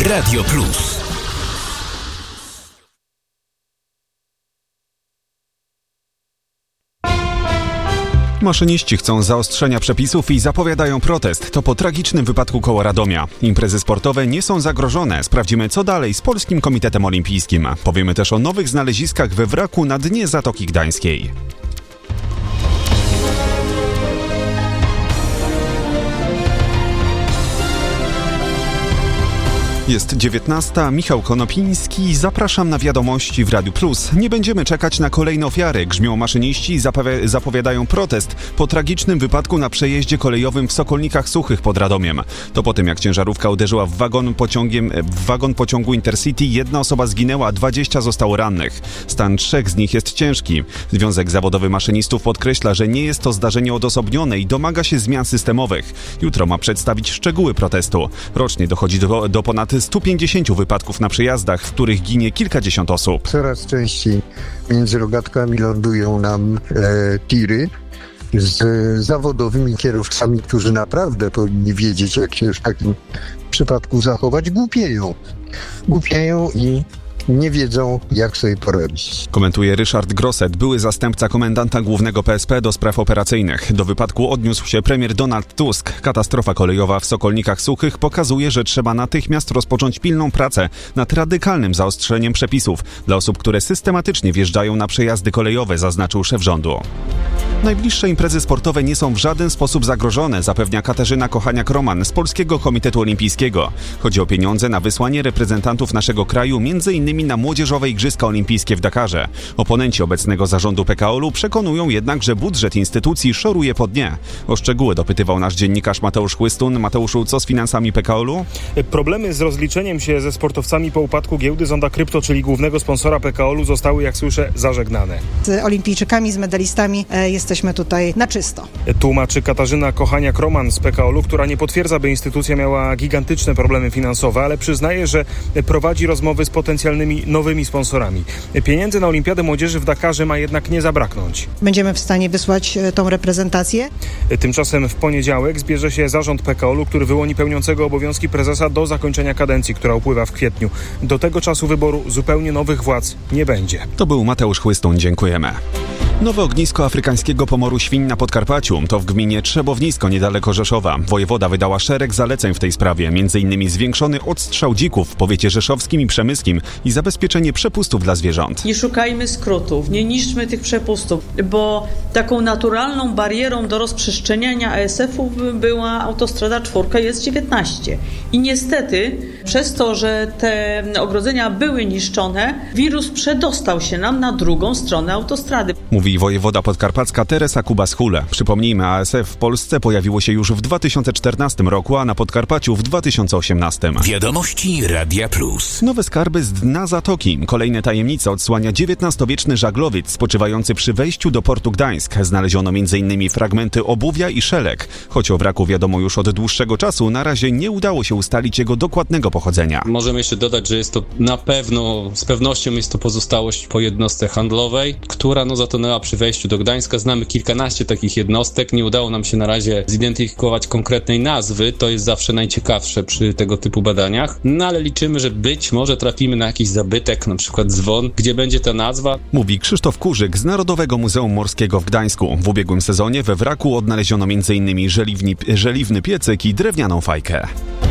Radio Plus. Maszyniści chcą zaostrzenia przepisów i zapowiadają protest. To po tragicznym wypadku koło Radomia. Imprezy sportowe nie są zagrożone. Sprawdzimy, co dalej z Polskim Komitetem Olimpijskim. Powiemy też o nowych znaleziskach we wraku na dnie Zatoki Gdańskiej. Jest 19:00, Michał Konopiński, zapraszam na wiadomości w Radiu Plus. Nie będziemy czekać na kolejne ofiary, grzmią maszyniści i zapowiadają protest po tragicznym wypadku na przejeździe kolejowym w Sokolnikach Suchych pod Radomiem. To po tym, jak ciężarówka uderzyła w wagon pociągu Intercity, jedna osoba zginęła, a 20 zostało rannych. Stan 3 z nich jest ciężki. Związek Zawodowy Maszynistów podkreśla, że nie jest to zdarzenie odosobnione i domaga się zmian systemowych. Jutro ma przedstawić szczegóły protestu. Rocznie dochodzi do ponad 150 wypadków na przejazdach, w których ginie kilkadziesiąt osób. Coraz częściej między rogatkami lądują nam tiry z zawodowymi kierowcami, którzy naprawdę powinni wiedzieć, jak się w takim przypadku zachować. Głupieją i nie wiedzą, jak sobie poradzić. Komentuje Ryszard Grosset, były zastępca komendanta głównego PSP do spraw operacyjnych. Do wypadku odniósł się premier Donald Tusk. Katastrofa kolejowa w Sokolnikach Suchych pokazuje, że trzeba natychmiast rozpocząć pilną pracę nad radykalnym zaostrzeniem przepisów dla osób, które systematycznie wjeżdżają na przejazdy kolejowe, zaznaczył szef rządu. Najbliższe imprezy sportowe nie są w żaden sposób zagrożone, zapewnia Katarzyna Kochaniak-Roman z Polskiego Komitetu Olimpijskiego. Chodzi o pieniądze na wysłanie reprezentantów naszego kraju, m.in. na młodzieżowe Igrzyska Olimpijskie w Dakarze. Oponenci obecnego zarządu PKOL-u przekonują jednak, że budżet instytucji szoruje po dnie. O szczegóły dopytywał nasz dziennikarz Mateusz Chłystun. Mateuszu, co z finansami PKOL-u? Problemy z rozliczeniem się ze sportowcami po upadku giełdy Zonda Krypto, czyli głównego sponsora PKOL-u, zostały, jak słyszę, zażegnane. Z olimpijczykami, z medalistami jesteśmy tutaj na czysto. Tłumaczy Katarzyna Kochaniak-Roman z PKOL-u, która nie potwierdza, by instytucja miała gigantyczne problemy finansowe, ale przyznaje, że prowadzi rozmowy z potencjalnymi nowymi sponsorami. Pieniędzy na Olimpiadę Młodzieży w Dakarze ma jednak nie zabraknąć. Będziemy w stanie wysłać tą reprezentację. Tymczasem w poniedziałek zbierze się zarząd PKOL-u, który wyłoni pełniącego obowiązki prezesa do zakończenia kadencji, która upływa w kwietniu. Do tego czasu wyboru zupełnie nowych władz nie będzie. To był Mateusz Chłystun, dziękujemy. Nowe ognisko afrykańskiego pomoru świń na Podkarpaciu. To w gminie Trzebownisko, niedaleko Rzeszowa. Wojewoda wydała szereg zaleceń w tej sprawie, m.in. zwiększony odstrzał dzików w powiecie rzeszowskim i przemyskim i zabezpieczenie przepustów dla zwierząt. Nie szukajmy skrótów, nie niszczmy tych przepustów, bo taką naturalną barierą do rozprzestrzeniania ASF-ów była autostrada 4, jest 19. I niestety przez to, że te ogrodzenia były niszczone, wirus przedostał się nam na drugą stronę autostrady. Mówi wojewoda podkarpacka Teresa Kubas-Hule. Przypomnijmy, ASF w Polsce pojawiło się już w 2014 roku, a na Podkarpaciu w 2018. Wiadomości Radia Plus. Nowe skarby z dna Zatoki. Kolejne tajemnice odsłania XIX-wieczny żaglowiec spoczywający przy wejściu do portu Gdańsk. Znaleziono m.in. fragmenty obuwia i szelek. Choć o wraku wiadomo już od dłuższego czasu, na razie nie udało się ustalić jego dokładnego pochodzenia. Możemy jeszcze dodać, że jest to na pewno, z pewnością jest to pozostałość po jednostce handlowej, która zatonęła przy wejściu do Gdańska. Znamy kilkanaście takich jednostek. Nie udało nam się na razie zidentyfikować konkretnej nazwy. To jest zawsze najciekawsze przy tego typu badaniach. No ale liczymy, że być może trafimy na jakiś zabytek, na przykład dzwon, gdzie będzie ta nazwa. Mówi Krzysztof Kurzyk z Narodowego Muzeum Morskiego w Gdańsku. W ubiegłym sezonie we wraku odnaleziono m.in. żeliwny piecyk i drewnianą fajkę.